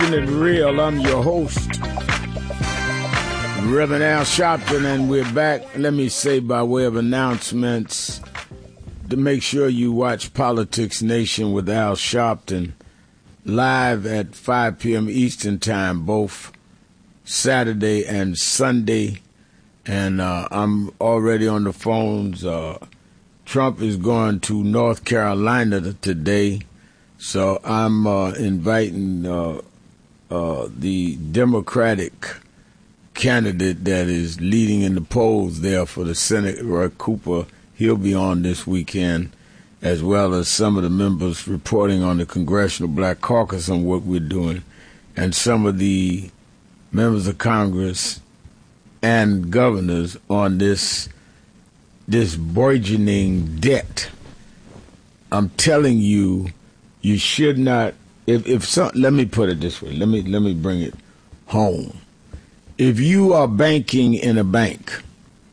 It real. I'm your host, Reverend Al Sharpton, and we're back. Let me say by way of announcements to make sure you watch Politics Nation with Al Sharpton live at 5 p.m. Eastern Time, both Saturday and Sunday. And I'm already on the phones. Trump is going to North Carolina today, so I'm inviting the Democratic candidate that is leading in the polls there for the Senate, Roy Cooper. He'll be on this weekend, as well as some of the members reporting on the Congressional Black Caucus on what we're doing, and some of the members of Congress and governors on this burgeoning debt. I'm telling you, you should not. Let me put it this way. Let me bring it home. If you are banking in a bank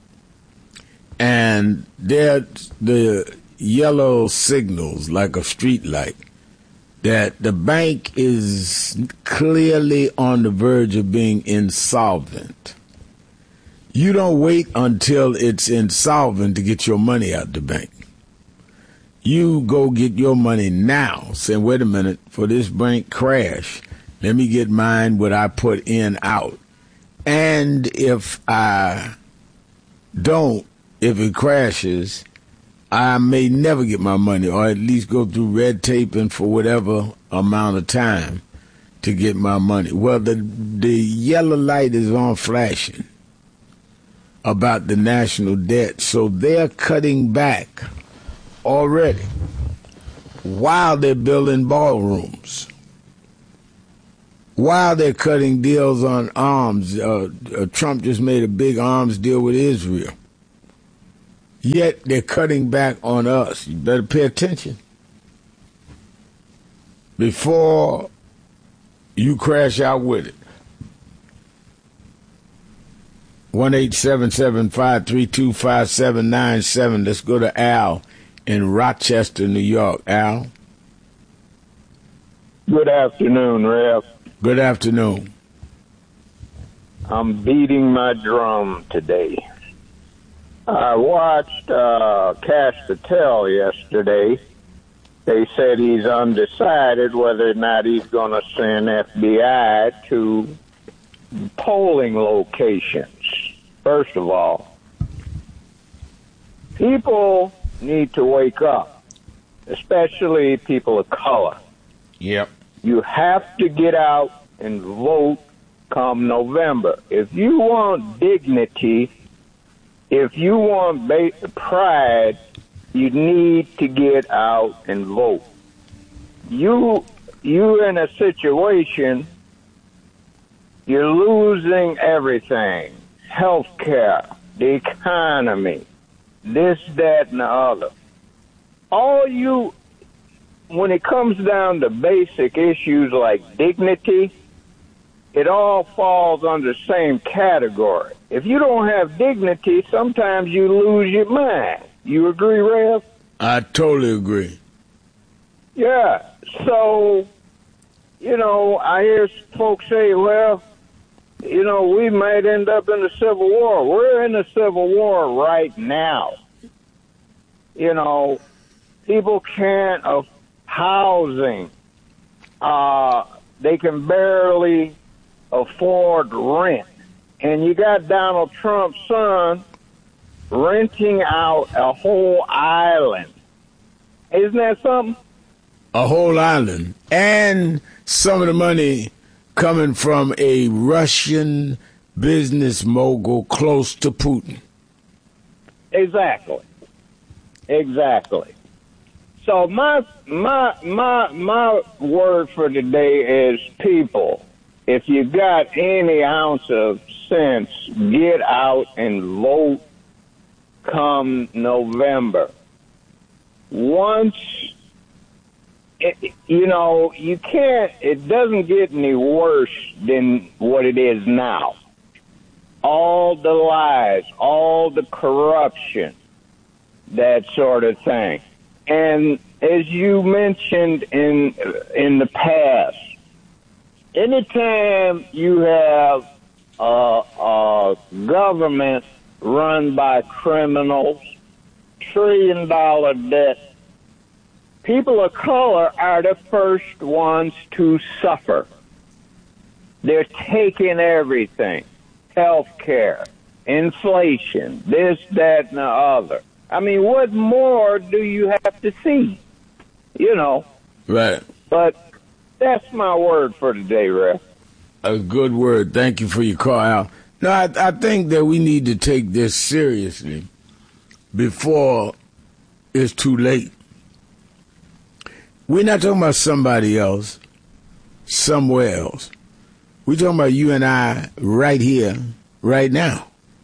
and there's the yellow signals like a street light that the bank is clearly on the verge of being insolvent, you don't wait until it's insolvent to get your money out the bank. You go get your money now. Say, wait a minute, for this bank crash, let me get mine, what I put in, out. And if I don't, if it crashes, I may never get my money, or at least go through red tape and for whatever amount of time to get my money. Well, the yellow light is on flashing about the national debt, so they're cutting back already while they're building ballrooms, while they're cutting deals on arms. Trump just made a big arms deal with Israel, yet they're cutting back on us. You better pay attention before you crash out with it. 1-877-532-5797. Let's go to Al in Rochester, New York. Al? Good afternoon, Rev. Good afternoon. I'm beating my drum today. I watched Cash Patel yesterday. They said he's undecided whether or not he's going to send FBI to polling locations. First of all, people need to wake up, especially people of color. Yep. You have to get out and vote come November. If you want dignity, if you want pride, you need to get out and vote. You're in a situation, you're losing everything. Health care, the economy, this, that, and the other. When it comes down to basic issues like dignity, it all falls under the same category. If you don't have dignity, sometimes you lose your mind. You agree, Rev? I totally agree. Yeah. So, I hear folks say, well, we might end up in a civil war. We're in a civil war right now. People can't afford housing. They can barely afford rent. And you got Donald Trump's son renting out a whole island. Isn't that something? A whole island. And some of the money coming from a Russian business mogul close to Putin. Exactly. So my word for today is people. If you got any ounce of sense, get out and vote come November. Once, you can't, it doesn't get any worse than what it is now. All the lies, all the corruption, that sort of thing. And as you mentioned in the past, anytime you have a government run by criminals, $1 trillion debt, people of color are the first ones to suffer. They're taking everything. Health care, inflation, this, that, and the other. I mean, what more do you have to see? You know. Right. But that's my word for today, Rev. A good word. Thank you for your call, Al. No, I think that we need to take this seriously before it's too late. We're not talking about somebody else, somewhere else. We're talking about you and I right here, right now.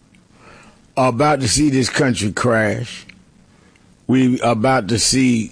About to see this country crash. We about to see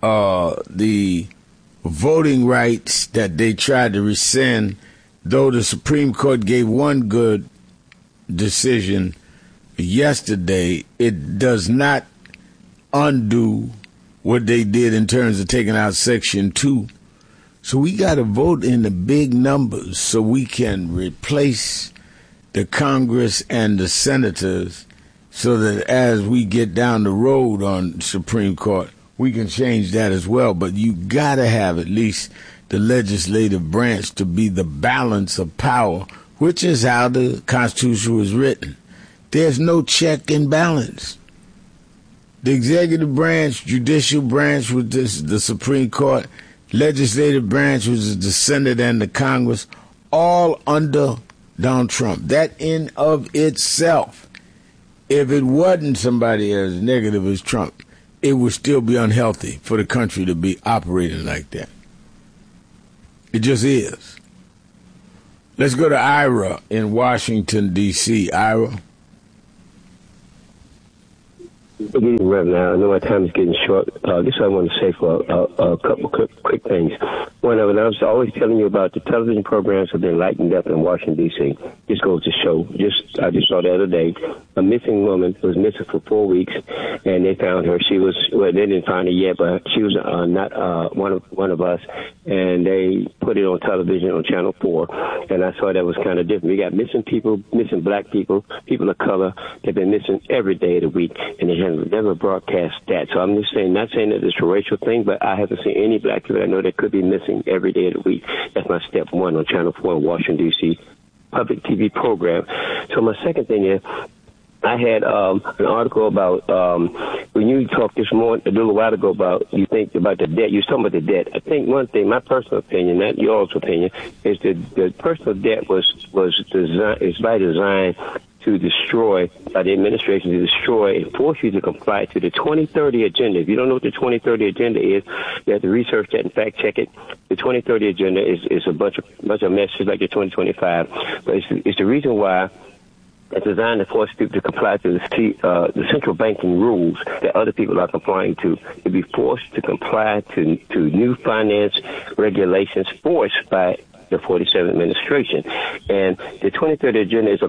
the voting rights that they tried to rescind, though the Supreme Court gave one good decision yesterday, it does not undo what they did in terms of taking out Section 2. So we got to vote in the big numbers so we can replace the Congress and the senators so that as we get down the road on Supreme Court, we can change that as well. But you got to have at least the legislative branch to be the balance of power, which is how the Constitution was written. There's no check and balance. The executive branch, judicial branch, which is the Supreme Court, legislative branch, which is the Senate and the Congress, all under Donald Trump. That in of itself, if it wasn't somebody as negative as Trump, it would still be unhealthy for the country to be operating like that. It just is. Let's go to Ira in Washington, D.C. Ira. Good evening, Reverend. I know my time is getting short. This I want to say for a couple quick things. One of it, I was always telling you about the television programs have been lightened up in Washington, D.C. This goes to show. I just saw the other day, a missing woman was missing for 4 weeks, and they found her. She was, well, they didn't find her yet, but she was not one of us, and they put it on television on Channel 4, and I saw that was kind of different. We got missing people, missing black people, people of color. They've been missing every day of the week, and they have never broadcast that. So I'm just saying, not saying that it's a racial thing, but I haven't seen any black people I know that could be missing every day of the week. That's my step one on Channel 4 in Washington, D.C. public TV program. So my second thing is, I had an article about when you talked this morning, a little while ago, about you think about the debt. You was talking about the debt. I think one thing, my personal opinion, not yours opinion, is that the personal debt was designed, is by design to destroy, by the administration to destroy and force you to comply to the 2030 agenda. If you don't know what the 2030 agenda is, you have to research that and fact check it. The 2030 agenda is a bunch of messages like the 2025, but it's the reason why it's designed to force people to comply to the central banking rules that other people are complying to be forced to comply to new finance regulations forced by the 47th administration. And the 2030 agenda is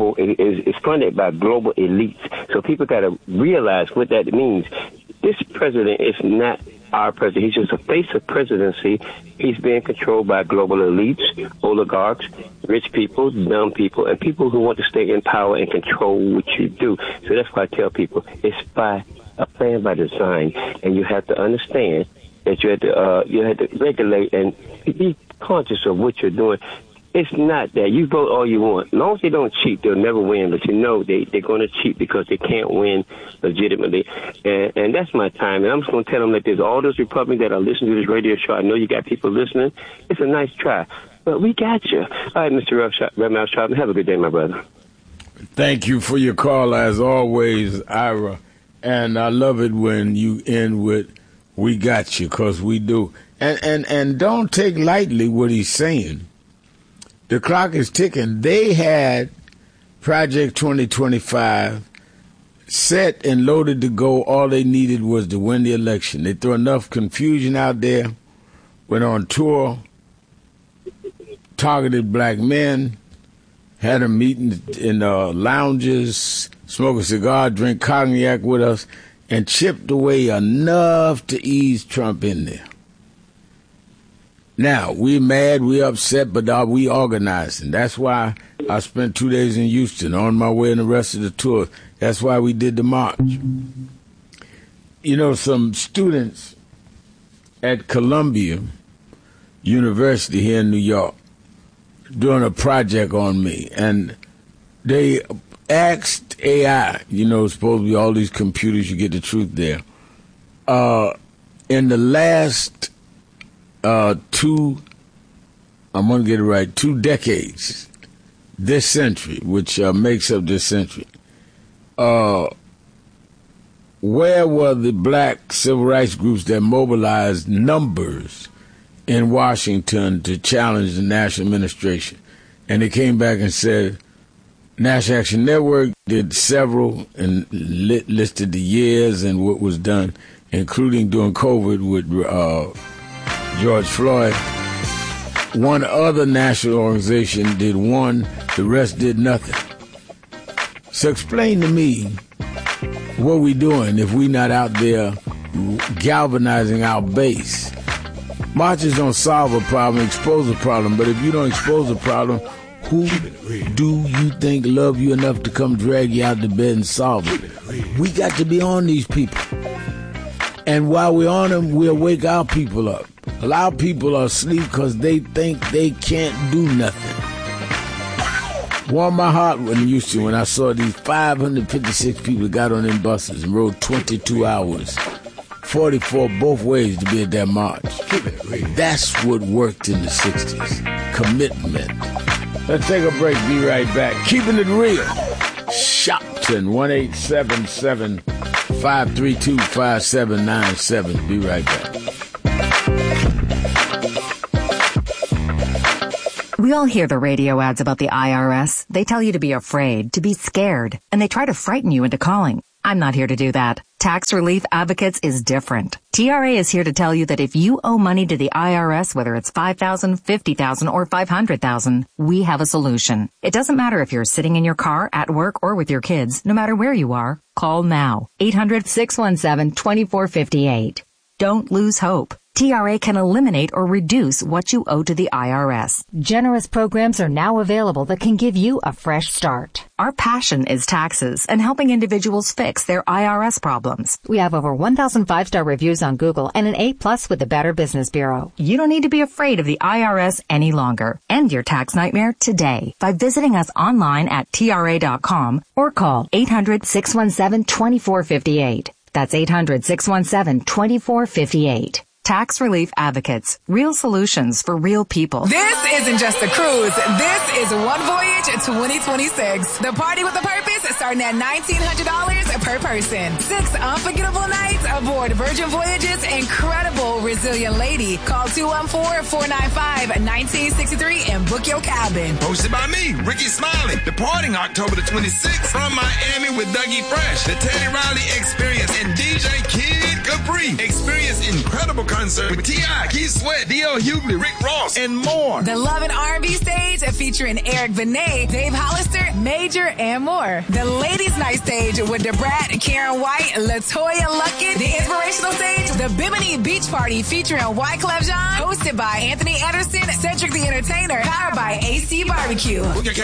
is funded by global elites. So people got to realize what that means. This president is not our president. He's just a face of presidency. He's being controlled by global elites, oligarchs, rich people, dumb people, and people who want to stay in power and control what you do. So that's why I tell people it's by a plan by design, and you have to understand that you have to regulate and be conscious of what you're doing. It's not that you vote all you want. As long as they don't cheat, they'll never win. But you know they're going to cheat because they can't win legitimately. And that's my time. And I'm just going to tell them that there's all those Republicans that are listening to this radio show. I know you got people listening. It's a nice try. But we got you. All right, Mr. Rev Sharpton, have a good day, my brother. Thank you for your call, as always, Ira. And I love it when you end with, we got you, because we do. And don't take lightly what he's saying. The clock is ticking. They had Project 2025 set and loaded to go. All they needed was to win the election. They threw enough confusion out there, went on tour, targeted black men, had them meeting in lounges, smoke a cigar, drink cognac with us, and chipped away enough to ease Trump in there. Now, we mad, we upset, but are we organizing? That's why I spent 2 days in Houston on my way in the rest of the tour. That's why we did the march. You know, some students at Columbia University here in New York doing a project on me, and they asked AI, you know, supposed to be all these computers, you get the truth there. In the last two decades, this century, which makes up this century, where were the black civil rights groups that mobilized numbers in Washington to challenge the national administration? And they came back and said, National Action Network did several and listed the years and what was done, including during COVID with George Floyd. One other national organization did one, the rest did nothing. So explain to me what we doing if we not out there galvanizing our base. Marches don't solve a problem, expose a problem, but if you don't expose a problem, who do you think love you enough to come drag you out of bed and solve it? We got to be on these people. And while we're on them, we'll wake our people up. A lot of people are asleep because they think they can't do nothing. Warmed my heart when I saw these 556 people got on them buses and rode 22 hours, 44 both ways to be at that march. That's what worked in the 60s. Commitment. Let's take a break. Be right back. Keeping it real. Shopton, 1-877-532-5797. Be right back. We all hear the radio ads about the IRS. They tell you to be afraid, to be scared, and they try to frighten you into calling. I'm not here to do that. Tax Relief Advocates is different. TRA is here to tell you that if you owe money to the IRS, whether it's $5,000, $50,000, or $500,000, we have a solution. It doesn't matter if you're sitting in your car, at work, or with your kids. No matter where you are, call now. 800-617-2458. Don't lose hope. TRA can eliminate or reduce what you owe to the IRS. Generous programs are now available that can give you a fresh start. Our passion is taxes and helping individuals fix their IRS problems. We have over 1,000 5-star reviews on Google and an A+ with the Better Business Bureau. You don't need to be afraid of the IRS any longer. End your tax nightmare today by visiting us online at TRA.com or call 800-617-2458. That's 800-617-2458. Tax Relief Advocates. Real solutions for real people. This isn't just a cruise. This is One Voyage 2026. The party with a purpose starting at $1,900 per person. 6 unforgettable nights aboard Virgin Voyage's incredible Resilient Lady. Call 214-495-1963 and book your cabin. Hosted by me, Ricky Smiley. Departing October the 26th from Miami with Dougie Fresh, the Teddy Riley Experience, and DJ Kid Capri. Experience incredible concert with T.I., Keith Sweat, D.L. Hughley, Rick Ross, and more. The Love and R&B stage featuring Eric Benet, Dave Hollister, Major, and more. The Ladies Night stage with DeBrat, Karen White, LaToya Luckett. The inspirational stage, the Bimini Beach Party featuring Wyclef Jean, hosted by Anthony Anderson, Cedric the Entertainer, powered by AC Barbecue.